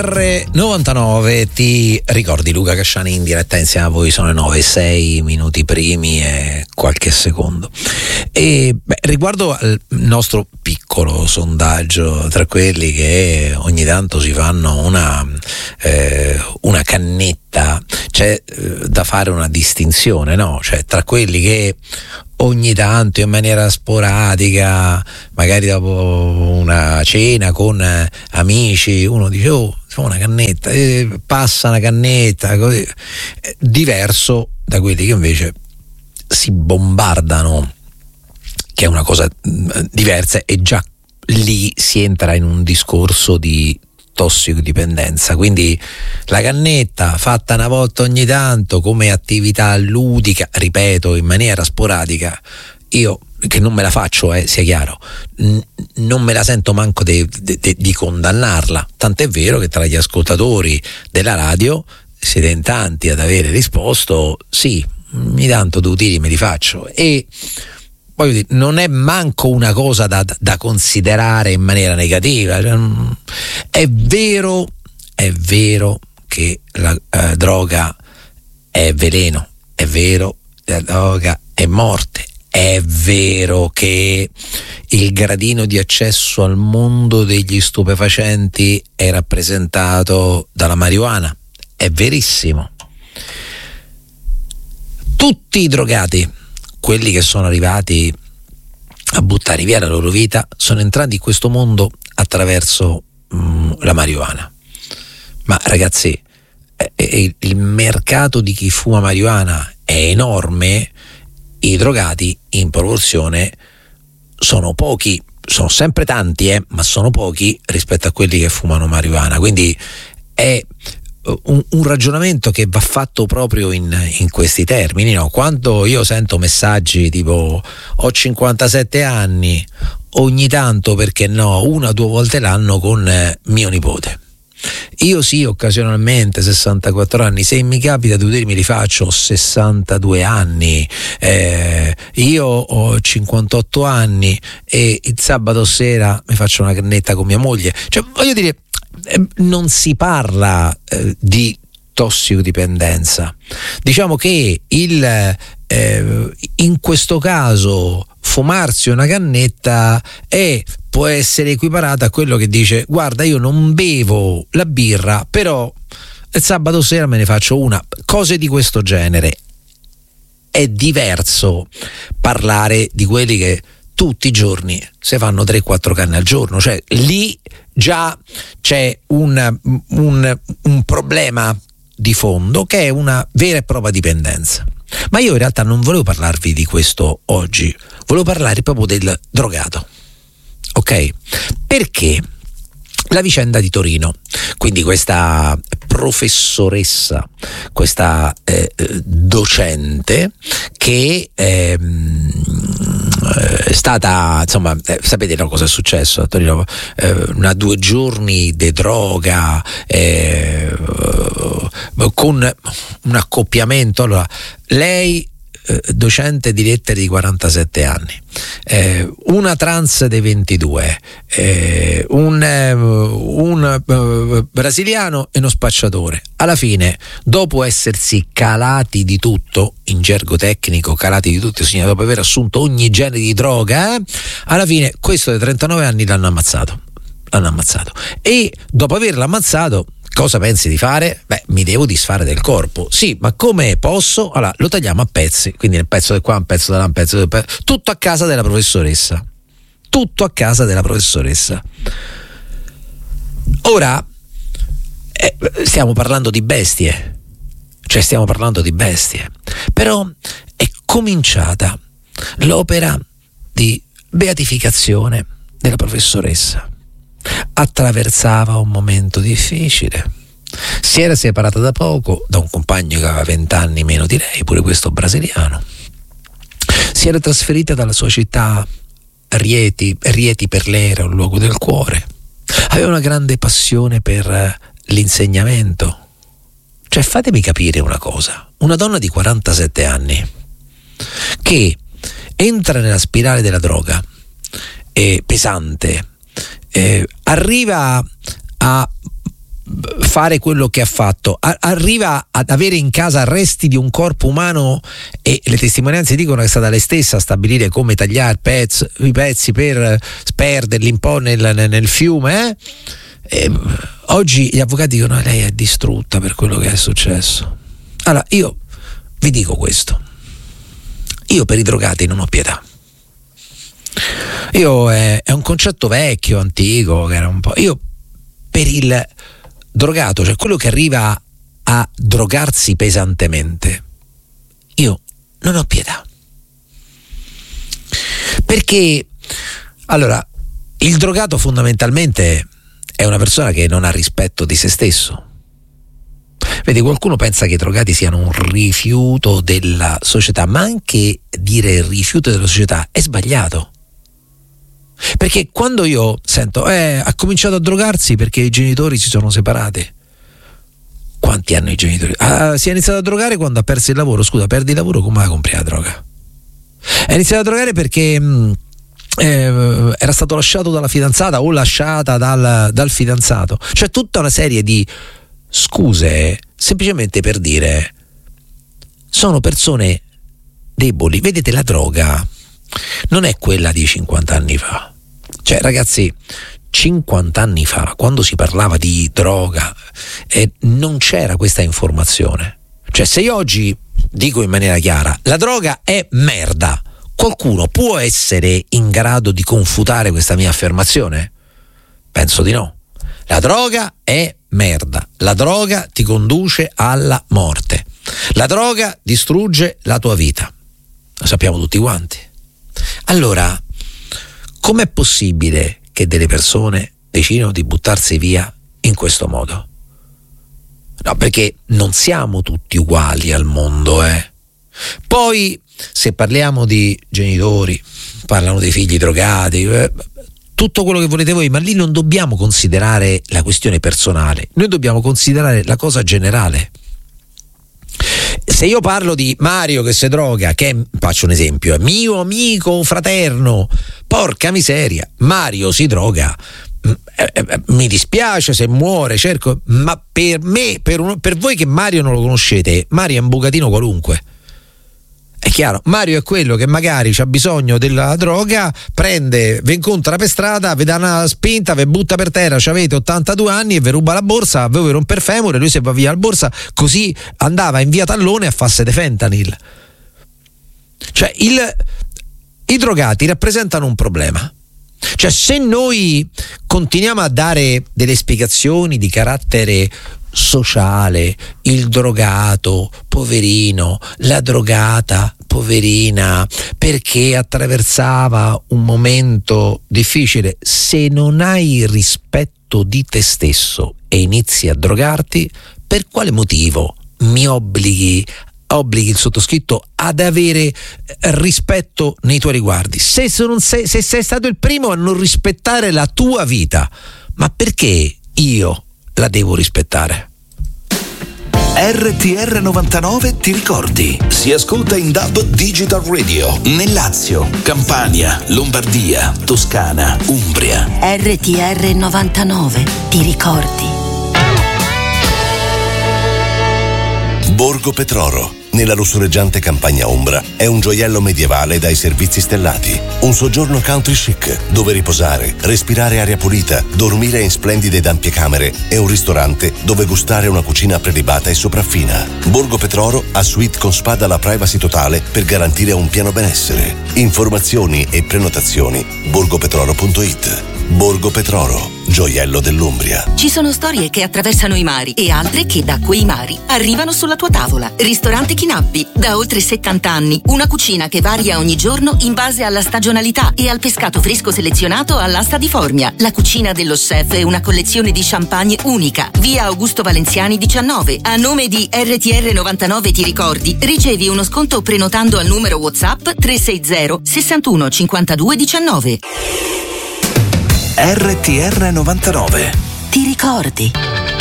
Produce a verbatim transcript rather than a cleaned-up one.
novantanove, ti ricordi Luca Casciani in diretta insieme a voi? Sono le nove e sei minuti primi e qualche secondo. E beh, riguardo al nostro piccolo sondaggio tra quelli che ogni tanto si fanno una eh, una cannetta, c'è eh, da fare una distinzione, no? Cioè tra quelli che ogni tanto in maniera sporadica, magari dopo una cena con eh, amici, uno dice oh, fa una cannetta, eh, passa una cannetta, così, eh, diverso da quelli che invece si bombardano, che è una cosa mh, diversa, e già lì si entra in un discorso di tossicodipendenza. Quindi la cannetta fatta una volta ogni tanto come attività ludica, ripeto, in maniera sporadica, io che non me la faccio, eh, sia chiaro, n- non me la sento manco de- de- de- di condannarla, tant'è vero che tra gli ascoltatori della radio siete in tanti ad avere risposto sì, ogni tanto due tiri me li faccio, e voglio dire, non è manco una cosa da, da considerare in maniera negativa. È vero, è vero che la eh, droga è veleno, è vero che la droga è morte, è vero che il gradino di accesso al mondo degli stupefacenti è rappresentato dalla marijuana, è verissimo. Tutti i drogati, quelli che sono arrivati a buttare via la loro vita, sono entrati in questo mondo attraverso mh, la marijuana. Ma ragazzi, eh, eh, il mercato di chi fuma marijuana è enorme, i drogati in proporzione sono pochi, sono sempre tanti, eh, ma sono pochi rispetto a quelli che fumano marijuana. Quindi è Un, un ragionamento che va fatto proprio in, in questi termini, no? Quando io sento messaggi tipo ho cinquantasette anni, ogni tanto, perché no, una o due volte l'anno con eh, mio nipote, io sì, occasionalmente sessantaquattro anni, se mi capita di dirmi li faccio, ho sessantadue anni, eh, io ho cinquantotto anni e il sabato sera mi faccio una cannetta con mia moglie. Cioè, voglio dire, non si parla eh, di tossicodipendenza. Diciamo che il eh, in questo caso fumarsi una cannetta è, può essere equiparata a quello che dice guarda, io non bevo la birra, però il sabato sera me ne faccio una. Cose di questo genere. È diverso parlare di quelli che tutti i giorni si fanno tre quattro canne al giorno, cioè lì già c'è un, un, un problema di fondo che è una vera e propria dipendenza. Ma io in realtà non volevo parlarvi di questo oggi, volevo parlare proprio del drogato, ok? Perché la vicenda di Torino, quindi questa professoressa, questa eh, docente che ehm, è stata, insomma, eh, sapete no, cosa è successo a Torino? Eh, una due giorni di droga eh, con un accoppiamento. Allora, lei docente di lettere di quarantasette anni, eh, una trans dei ventidue, eh, un, eh, un uh, brasiliano e uno spacciatore. Alla fine, dopo essersi calati di tutto, in gergo tecnico calati di tutto significa dopo aver assunto ogni genere di droga, eh, alla fine questo dei trentanove anni l'hanno ammazzato l'hanno ammazzato e dopo averlo ammazzato cosa pensi di fare? Beh, mi devo disfare del corpo. Sì, ma come posso? Allora, lo tagliamo a pezzi, quindi un pezzo di qua, un pezzo di là, un pezzo di là, tutto a casa della professoressa. Tutto a casa della professoressa. Ora, eh, stiamo parlando di bestie. Cioè, stiamo parlando di bestie. Però è cominciata l'opera di beatificazione della professoressa. Attraversava un momento difficile, si era separata da poco da un compagno che aveva vent'anni meno di lei, pure questo brasiliano, si era trasferita dalla sua città Rieti, Rieti per lei era un luogo del cuore, aveva una grande passione per l'insegnamento. Cioè, fatemi capire una cosa, una donna di quarantasette anni che entra nella spirale della droga eh, pesante, Eh, arriva a fare quello che ha fatto, arriva ad avere in casa resti di un corpo umano e le testimonianze dicono che è stata lei stessa a stabilire come tagliare pezzi, i pezzi per sperderli un po' nel, nel fiume, eh? E oggi gli avvocati dicono che lei è distrutta per quello che è successo. Allora io vi dico questo: io per i drogati non ho pietà. Io è, è un concetto vecchio, antico, che era un po'. Io per il drogato, cioè quello che arriva a drogarsi pesantemente, io non ho pietà. Perché allora il drogato fondamentalmente è una persona che non ha rispetto di se stesso. Vedi, qualcuno pensa che i drogati siano un rifiuto della società, ma anche dire rifiuto della società è sbagliato. Perché quando io sento eh, ha cominciato a drogarsi perché i genitori si sono separati. Quanti hanno i genitori? Ah, si è iniziato a drogare quando ha perso il lavoro. Scusa, perdi il lavoro, come la compri la droga? È iniziato a drogare perché mh, eh, era stato lasciato dalla fidanzata o lasciata dal, dal fidanzato. C'è tutta una serie di scuse semplicemente per dire sono persone deboli. Vedete, la droga non è quella di cinquanta anni fa. Cioè, ragazzi, cinquanta anni fa, quando si parlava di droga, eh, non c'era questa informazione. Cioè, se io oggi dico in maniera chiara la droga è merda, qualcuno può essere in grado di confutare questa mia affermazione? Penso di no. La droga è merda, la droga ti conduce alla morte, la droga distrugge la tua vita, lo sappiamo tutti quanti. Allora, com'è possibile che delle persone decidano di buttarsi via in questo modo? No, perché non siamo tutti uguali al mondo, eh. Poi, se parliamo di genitori, parlano dei figli drogati, eh, tutto quello che volete voi, ma lì non dobbiamo considerare la questione personale, noi dobbiamo considerare la cosa generale. Se io parlo di Mario che si droga, che è, faccio un esempio, è mio amico fraterno, porca miseria, Mario si droga, eh, eh, mi dispiace se muore, cerco, ma per me, per, uno, per voi che Mario non lo conoscete, Mario è un bucatino qualunque. È chiaro, Mario è quello che magari c'ha bisogno della droga, prende, vi incontra per strada, vi dà una spinta, vi butta per terra, avete ottantadue anni e vi ruba la borsa, voi vi rompe il femore, lui si va via la borsa, così andava in via Tallone a farsi de fentanyl. Cioè il, i drogati rappresentano un problema. Cioè, se noi continuiamo a dare delle spiegazioni di carattere sociale, il drogato, poverino, la drogata, poverina, perché attraversava un momento difficile, se non hai rispetto di te stesso e inizi a drogarti, per quale motivo mi obblighi obblighi il sottoscritto ad avere rispetto nei tuoi riguardi? Se, non sei, se sei stato il primo a non rispettare la tua vita, ma perché io la devo rispettare? R T R novantanove ti ricordi? Si ascolta in D A B Digital Radio nel Lazio, Campania, Lombardia, Toscana, Umbria. R T R novantanove ti ricordi? Borgo Petroro, nella lussureggiante campagna Umbra, è un gioiello medievale dai servizi stellati. Un soggiorno country chic, dove riposare, respirare aria pulita, dormire in splendide ed ampie camere e un ristorante dove gustare una cucina prelibata e sopraffina. Borgo Petroro ha suite con spa dalla privacy totale per garantire un pieno benessere. Informazioni e prenotazioni borgopetroro punto it. Borgo Petroro, gioiello dell'Umbria. Ci sono storie che attraversano i mari e altre che da quei mari arrivano sulla tua tavola. Ristorante Chinabbi, da oltre settanta anni, una cucina che varia ogni giorno in base alla stagionalità e al pescato fresco selezionato all'asta di Formia. La cucina dello chef è una collezione di champagne unica. Via Augusto Valenziani diciannove. A nome di R T R novantanove ti ricordi, ricevi uno sconto prenotando al numero WhatsApp tre sei zero sessantuno cinquantadue diciannove. R T R novantanove ti ricordi?